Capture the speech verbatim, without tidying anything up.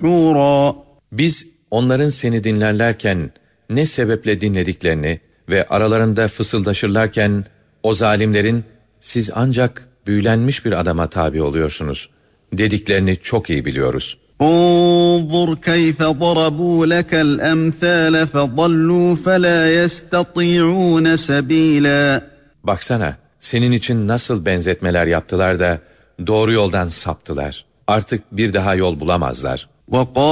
مَسْحُورًا. Biz onların seni dinlerlerken ne sebeple dinlediklerini ve aralarında fısıldaşırlarken o zalimlerin siz ancak büyülenmiş bir adama tabi oluyorsunuz dediklerini çok iyi biliyoruz. انظُرْ كَيْفَ ضَرَبُوا لَكَ الْأَمْثَالَ فَضَلُّوا فَلَا يَسْتَطِيعُونَ سَب۪يلًا. Baksana, senin için nasıl benzetmeler yaptılar da doğru yoldan saptılar. Artık bir daha yol bulamazlar. وَقَالَ